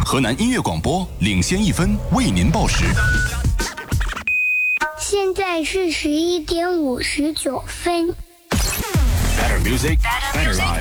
河南音乐广播领先1分，为您报时。 现在是11点59分。 Better music, better life.